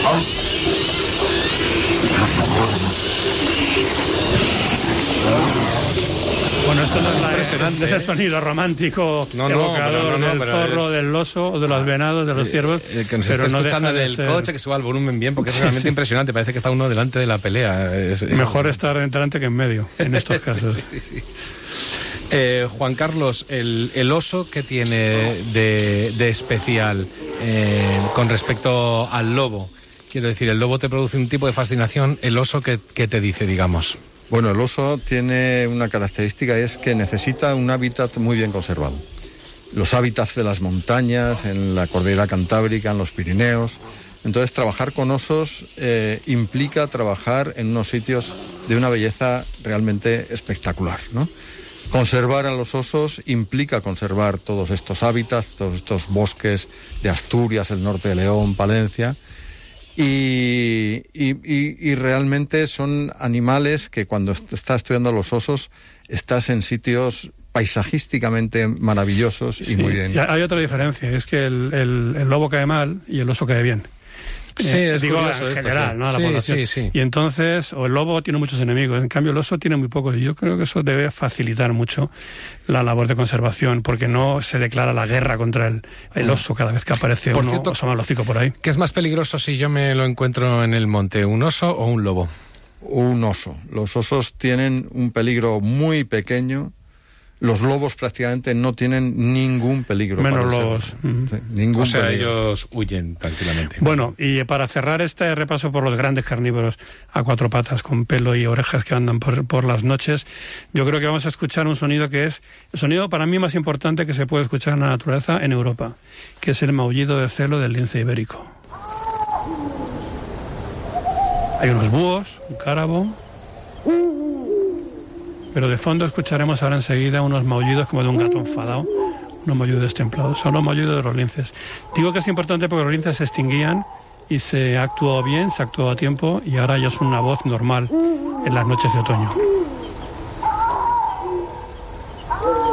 Bueno, esto no es ese sonido romántico evocador del zorro, del oso, o de los venados, de los ciervos. Que nos esté escuchando en el coche, que suba el volumen bien, porque es realmente impresionante. Parece que está uno delante de la pelea. Mejor estar delante que en medio, en estos casos. Sí. Juan Carlos, el oso, ¿qué tiene de especial con respecto al lobo? Quiero decir, el lobo te produce un tipo de fascinación, el oso, ¿qué te dice, digamos? Bueno, el oso tiene una característica y es que necesita un hábitat muy bien conservado. Los hábitats de las montañas, en la cordillera cantábrica, en los Pirineos. Entonces, trabajar con osos implica trabajar en unos sitios de una belleza realmente espectacular, ¿no? Conservar a los osos implica conservar todos estos hábitats, todos estos bosques de Asturias, el norte de León, Palencia. Y realmente son animales que cuando estás estudiando a los osos estás en sitios paisajísticamente maravillosos y muy bien. Y hay otra diferencia, es que el lobo cae mal y el oso cae bien. Sí, es digo curioso en esto, general, sí. ¿no? A la población. Sí. Y entonces, o el lobo tiene muchos enemigos, en cambio el oso tiene muy pocos. Y yo creo que eso debe facilitar mucho la labor de conservación, porque no se declara la guerra contra el oso cada vez que aparece por uno cierto, oso malocico por ahí. ¿Qué es más peligroso si yo me lo encuentro en el monte, un oso o un lobo? Un oso. Los osos tienen un peligro muy pequeño. Los lobos prácticamente no tienen ningún peligro. Menos lobos. Sí, ningún o sea, peligro. ellos huyen tranquilamente. Bueno, y para cerrar este repaso por los grandes carnívoros a cuatro patas, con pelo y orejas que andan por las noches, yo creo que vamos a escuchar un sonido que es el sonido para mí más importante que se puede escuchar en la naturaleza en Europa, que es el maullido de celo del lince ibérico. Hay unos búhos, un cárabo, pero de fondo escucharemos ahora enseguida unos maullidos como de un gato enfadado, unos maullidos destemplados. Son los maullidos de los linces. Digo que es importante porque los linces se extinguían y se actuó bien, se actuó a tiempo y ahora ya es una voz normal en las noches de otoño.